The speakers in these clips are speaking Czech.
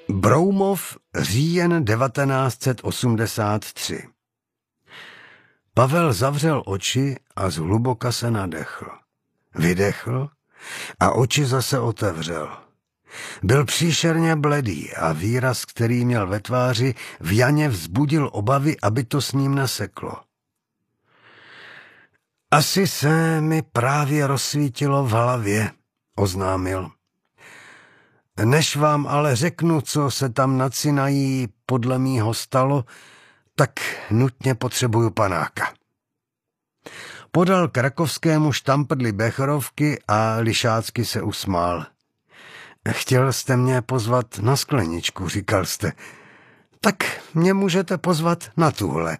Broumov, říjen 1983. Pavel zavřel oči a zhluboka se nadechl. Vydechl a oči zase otevřel. Byl příšerně bledý a výraz, který měl ve tváři, v Janě vzbudil obavy, aby to s ním neseklo. Asi se mi právě rozsvítilo v hlavě, oznámil. Než vám ale řeknu, co se tam nad Sinají podle mýho stalo, tak nutně potřebuju panáka. Podal krakovskému štamprdli becherovky a lišácky se usmál. Chtěl jste mě pozvat na skleničku, říkal jste. Tak mě můžete pozvat na tuhle.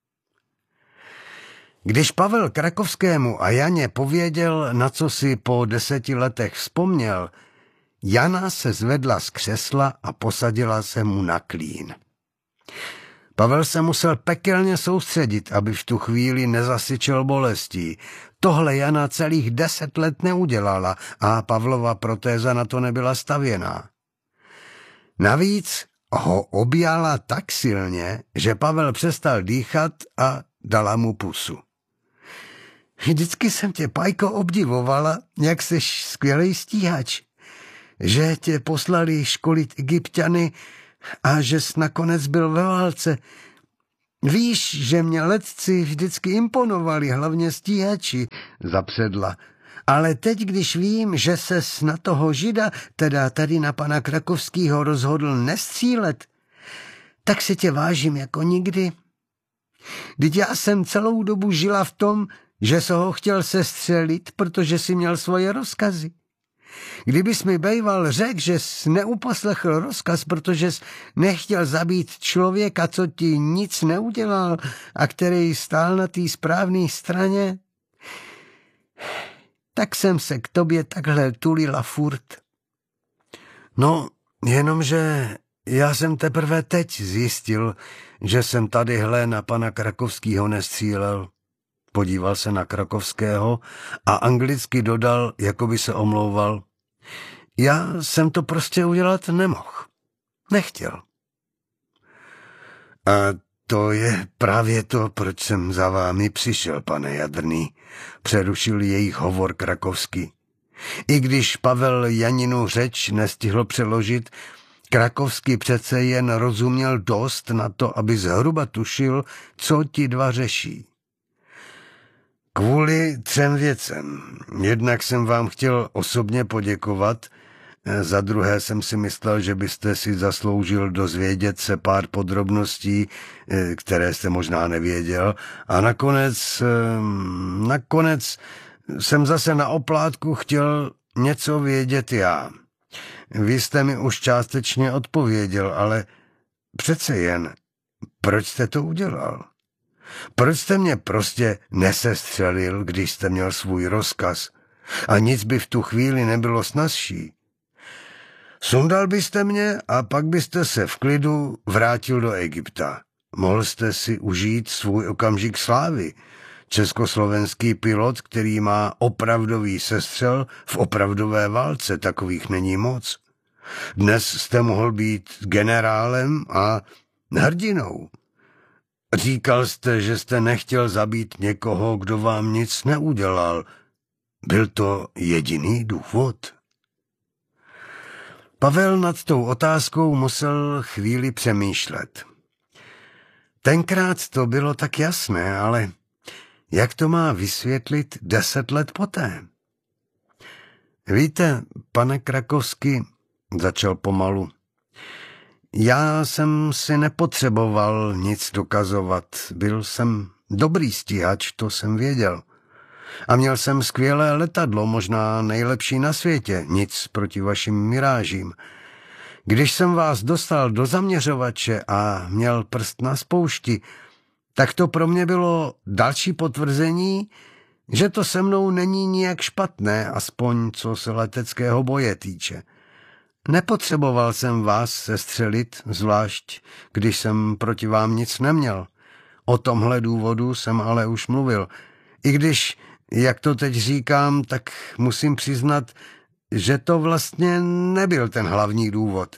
Když Pavel Krakovskému a Janě pověděl, na co si po 10 letech vzpomněl, Jana se zvedla z křesla a posadila se mu na klín. Pavel se musel pekelně soustředit, aby v tu chvíli nezasyčel bolestí. Tohle Jana celých 10 let neudělala a Pavlova protéza na to nebyla stavěná. Navíc ho objala tak silně, že Pavel přestal dýchat a dala mu pusu. Vždycky jsem tě, Pajko, obdivovala, jak seš skvělej stíhač. Že tě poslali školit Egypťany a že jsi nakonec byl ve válce. Víš, že mě letci vždycky imponovali, hlavně stíhači, zapředla. Ale teď, když vím, že ses na toho Žida, teda tady na pana Krakovskýho, rozhodl nestřílet, tak si tě vážím jako nikdy. Vždyť já jsem celou dobu žila v tom, že se ho chtěl sestřelit, protože si měl svoje rozkazy. Kdybys mi bejval řekl, že jsi neuposlechl rozkaz, protože jsi nechtěl zabít člověka, co ti nic neudělal a který stál na té správné straně, tak jsem se k tobě takhle tulila furt. No, jenomže já jsem teprve teď zjistil, že jsem tadyhle na pana Krakovskýho nestřílel. Podíval se na Krakovského a anglicky dodal, jako by se omlouval. Já jsem to prostě udělat nemohl. Nechtěl. A to je právě to, proč jsem za vámi přišel, pane Jadrný, přerušil jejich hovor Krakovský. I když Pavel Janinu řeč nestihl přeložit, Krakovský přece jen rozuměl dost na to, aby zhruba tušil, co ti dva řeší. Kvůli 3 věcem. Jednak jsem vám chtěl osobně poděkovat, za druhé jsem si myslel, že byste si zasloužil dozvědět se pár podrobností, které jste možná nevěděl. A nakonec jsem zase na oplátku chtěl něco vědět já. Vy jste mi už částečně odpověděl, ale přece jen, proč jste to udělal? Proč jste mě prostě nesestřelil, když jste měl svůj rozkaz? A nic by v tu chvíli nebylo snazší. Sundal byste mě a pak byste se v klidu vrátil do Egypta. Mohl jste si užít svůj okamžik slávy. Československý pilot, který má opravdový sestřel v opravdové válce, takových není moc. Dnes jste mohl být generálem a hrdinou. Říkal jste, že jste nechtěl zabít někoho, kdo vám nic neudělal. Byl to jediný důvod? Pavel nad tou otázkou musel chvíli přemýšlet. Tenkrát to bylo tak jasné, ale jak to má vysvětlit 10 let poté? Víte, pane Krakovský, začal pomalu, já jsem si nepotřeboval nic dokazovat. Byl jsem dobrý stíhač, to jsem věděl. A měl jsem skvělé letadlo, možná nejlepší na světě, nic proti vašim mirážím. Když jsem vás dostal do zaměřovače a měl prst na spoušti, tak to pro mě bylo další potvrzení, že to se mnou není nijak špatné, aspoň co se leteckého boje týče. Nepotřeboval jsem vás sestřelit, zvlášť když jsem proti vám nic neměl. O tomhle důvodu jsem ale už mluvil. I když, jak to teď říkám, tak musím přiznat, že to vlastně nebyl ten hlavní důvod.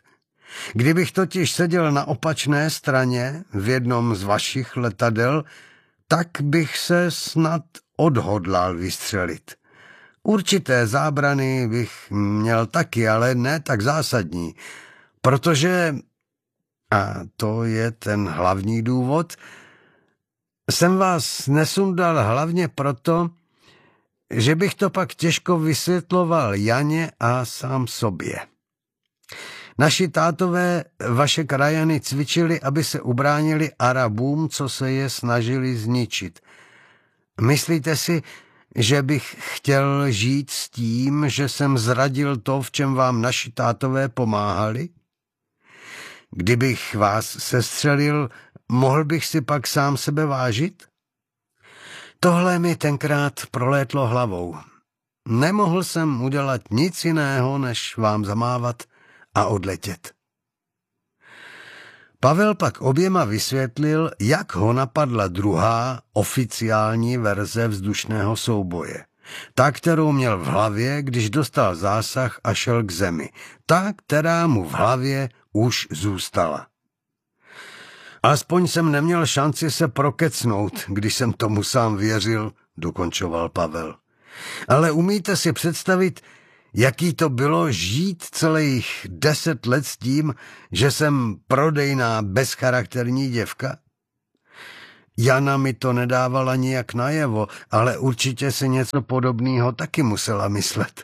Kdybych totiž seděl na opačné straně v jednom z vašich letadel, tak bych se snad odhodlal vystřelit. Určité zábrany bych měl taky, ale ne tak zásadní, protože, a to je ten hlavní důvod, jsem vás nesundal hlavně proto, že bych to pak těžko vysvětloval Janě a sám sobě. Naši tátové vaše krajany cvičili, aby se ubránili Arabům, co se je snažili zničit. Myslíte si, že bych chtěl žít s tím, že jsem zradil to, v čem vám naši tátové pomáhali? Kdybych vás sestřelil, mohl bych si pak sám sebe vážit? Tohle mi tenkrát prolétlo hlavou. Nemohl jsem udělat nic jiného, než vám zamávat a odletět. Pavel pak oběma vysvětlil, jak ho napadla druhá oficiální verze vzdušného souboje. Ta, kterou měl v hlavě, když dostal zásah a šel k zemi. Ta, která mu v hlavě už zůstala. Aspoň jsem neměl šanci se prokecnout, když jsem tomu sám věřil, dokončoval Pavel. Ale umíte si představit, jaký to bylo žít celých 10 let s tím, že jsem prodejná bezcharakterní děvka? Jana mi to nedávala nijak najevo, ale určitě si něco podobného taky musela myslet.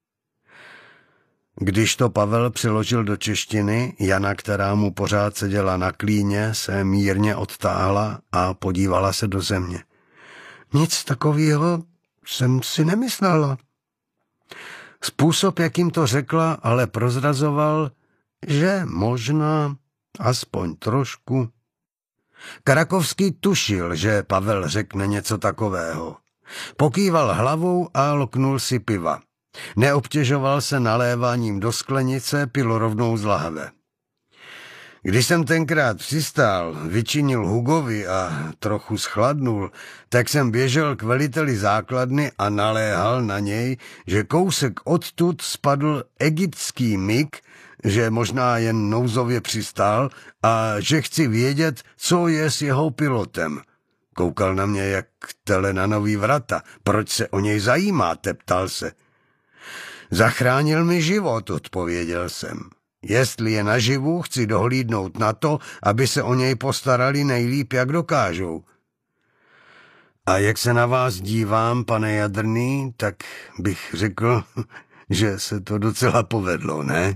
Když to Pavel přeložil do češtiny, Jana, která mu pořád seděla na klíně, se mírně odtáhla a podívala se do země. Nic takového jsem si nemyslela. Způsob, jakým to řekla, ale prozrazoval, že možná aspoň trošku. Krakovský tušil, že Pavel řekne něco takového. Pokýval hlavou a loknul si piva. Neobtěžoval se naléváním do sklenice, pil rovnou z lahve. Když jsem tenkrát přistál, vyčinil Hugovi a trochu schladnul, tak jsem běžel k veliteli základny a naléhal na něj, že kousek odtud spadl egyptský mig, že možná jen nouzově přistál a že chci vědět, co je s jeho pilotem. Koukal na mě jak tele na nový vrata. Proč se o něj zajímáte, ptal se. Zachránil mi život, odpověděl jsem. Jestli je naživu, chci dohlídnout na to, aby se o něj postarali nejlíp, jak dokážou. A jak se na vás dívám, pane Jadrný, tak bych řekl, že se to docela povedlo, ne?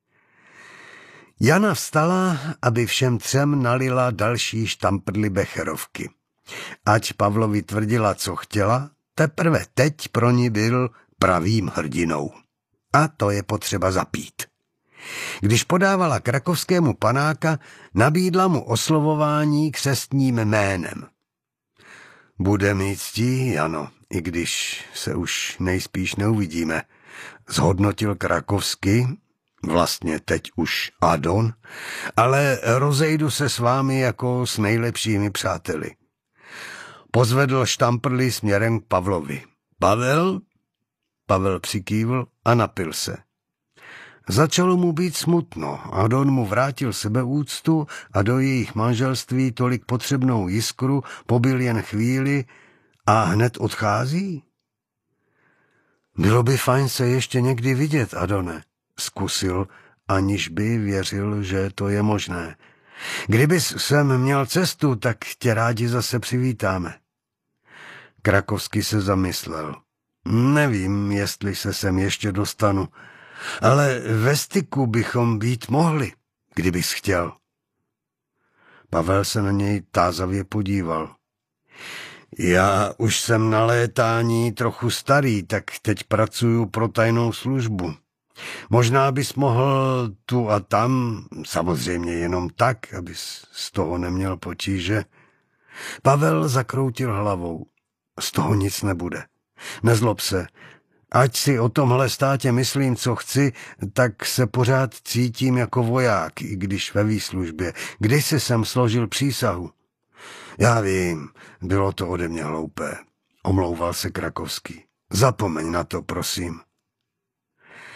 Jana vstala, aby všem třem nalila další štamprly becherovky. Ať Pavlovi tvrdila, co chtěla, teprve teď pro ní byl pravým hrdinou. A to je potřeba zapít. Když podávala krakovskému panáka, nabídla mu oslovování křestním jménem. Bude mít ctí, Jano, i když se už nejspíš neuvidíme, zhodnotil Krakovsky, vlastně teď už Adon, ale rozejdu se s vámi jako s nejlepšími přáteli. Pozvedl štamprly směrem k Pavlovi. Pavel? Pavel přikývl a napil se. Začalo mu být smutno. Adon mu vrátil sebeúctu a do jejich manželství tolik potřebnou jiskru pobyl jen chvíli a hned odchází? Bylo by fajn se ještě někdy vidět, Adone, zkusil, aniž by věřil, že to je možné. Kdybys sem měl cestu, tak tě rádi zase přivítáme. Krakovský se zamyslel. Nevím, jestli se sem ještě dostanu, ale ve styku bychom být mohli, kdybys chtěl. Pavel se na něj tázavě podíval. Já už jsem na létání trochu starý, tak teď pracuju pro tajnou službu. Možná bys mohl tu a tam, samozřejmě jenom tak, abys z toho neměl potíže. Pavel zakroutil hlavou. Z toho nic nebude. Nezlob se. Ať si o tomhle státě myslím, co chci, tak se pořád cítím jako voják, i když ve výslužbě. Kdysi jsem složil přísahu. Já vím, bylo to ode mě hloupé. Omlouval se Krakovský. Zapomeň na to, prosím.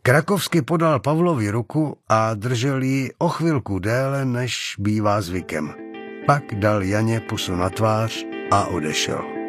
Krakovsky podal Pavlovi ruku a držel ji o chvilku déle, než bývá zvykem. Pak dal Janě pusu na tvář a odešel.